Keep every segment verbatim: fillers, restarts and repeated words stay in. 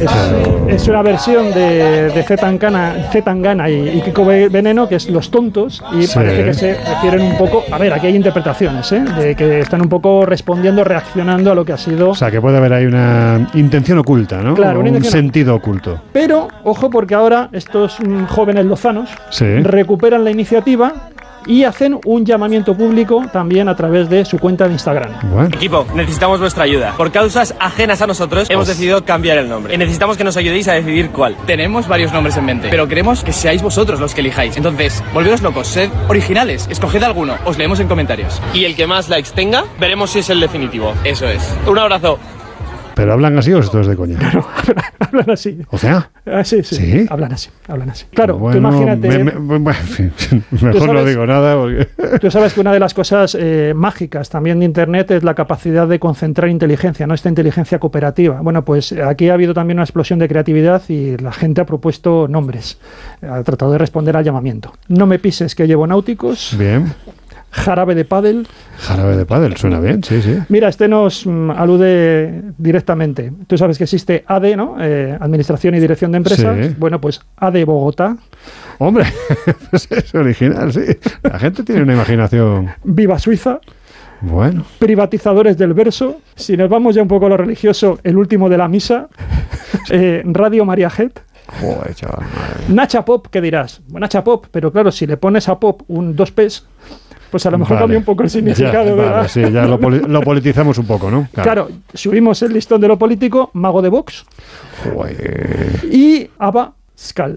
Es, es una versión de, de Z Tangana, Z Tangana y, y Kiko Veneno, que es Los Tontos, y sí. Parece que se refieren un poco... A ver, aquí hay interpretaciones, ¿eh? De que están un poco respondiendo, reaccionando a lo que ha sido... O sea, que puede haber ahí una intención oculta, ¿no? Claro, un sentido oculto. Pero, ojo, porque ahora estos mm, jóvenes lozanos sí. recuperan la iniciativa y hacen un llamamiento público también a través de su cuenta de Instagram. Bueno. Equipo, necesitamos vuestra ayuda. Por causas ajenas a nosotros, hemos Uf. decidido cambiar el nombre. Y necesitamos que nos ayudéis a decidir cuál. Tenemos varios nombres en mente, pero queremos que seáis vosotros los que elijáis. Entonces, volveros locos, sed originales, escoged alguno, os leemos en comentarios. Y el que más likes tenga, veremos si es el definitivo. Eso es. Un abrazo. ¿Pero hablan así o esto es de coña? Claro, hablan así. ¿O sea? Ah, sí, sí, sí. Hablan así, hablan así. Claro, bueno, tú imagínate... Me, me, me, mejor sabes, no digo nada porque... Tú sabes que una de las cosas eh, mágicas también de Internet es la capacidad de concentrar inteligencia, ¿no? Esta inteligencia cooperativa. Bueno, pues aquí ha habido también una explosión de creatividad y la gente ha propuesto nombres. Ha tratado de responder al llamamiento. No me pises que llevo náuticos. Bien. Jarabe de pádel. Jarabe de pádel, suena bien, sí, sí. Mira, este nos mm, alude directamente. Tú sabes que existe A D, ¿no? Eh, Administración y Dirección de Empresas. Sí. Bueno, pues A D Bogotá. Hombre, pues es original, sí. La gente tiene una imaginación. Viva Suiza. Bueno. Privatizadores del verso. Si nos vamos ya un poco a lo religioso, el último de la misa. eh, Radio María Jet. Joder, chaval, Nacha Pop, ¿qué dirás? Bueno, Nacha Pop, pero claro, si le pones a Pop un dos P's, pues a lo mejor vale. Cambia un poco el significado, ya, ¿verdad? Vale, sí, ya lo, poli- lo politizamos un poco, ¿no? Claro. Claro, subimos el listón de lo político, Mago de Vox. Joder. Y Abba Skal.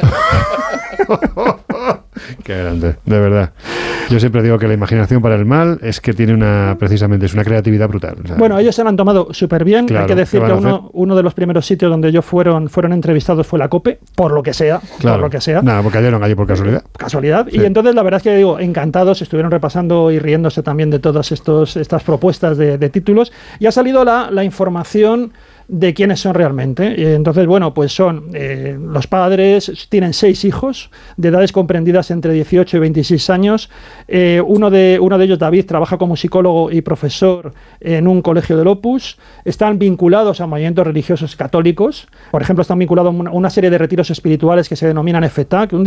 Qué grande, de verdad. Yo siempre digo que la imaginación para el mal es que tiene una, precisamente, es una creatividad brutal. O sea, bueno, ellos se lo han tomado súper bien. Claro, hay que decir ¿qué que uno, uno de los primeros sitios donde ellos fueron, fueron entrevistados fue la COPE, por lo que sea. Claro. Por lo que sea. Nada, porque cayeron allí por casualidad. Casualidad. Sí. Y entonces la verdad es que digo, encantados, estuvieron repasando y riéndose también de todas estos, estas propuestas de, de títulos. Y ha salido la, la información de quiénes son realmente. Y entonces, bueno, pues son eh, los padres, tienen seis hijos de edades comprendidas entre dieciocho y veintiséis años. Eh, uno, de, uno de ellos, David, trabaja como psicólogo y profesor en un colegio del Opus. Están vinculados a movimientos religiosos católicos. Por ejemplo, están vinculados a una, una serie de retiros espirituales que se denominan F T A, que un